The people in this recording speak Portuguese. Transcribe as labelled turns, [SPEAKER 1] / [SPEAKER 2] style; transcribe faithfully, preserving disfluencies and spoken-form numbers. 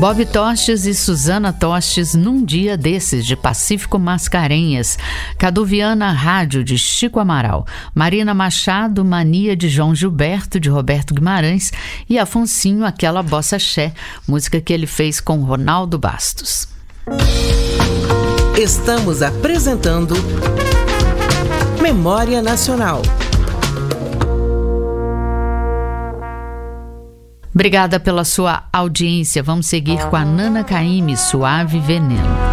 [SPEAKER 1] Bob Tostes e Susana Tostes, Num Dia Desses, de Pacífico Mascarenhas. Caduviana Rádio, de Chico Amaral. Marina Machado, Mania, de João Gilberto, de Roberto Guimarães. E Afonsinho, Aquela Bossa Xé, música que ele fez com Ronaldo Bastos.
[SPEAKER 2] Estamos apresentando Memória Nacional.
[SPEAKER 1] Obrigada pela sua audiência. Vamos seguir com a Nana Caymmi, Suave Veneno.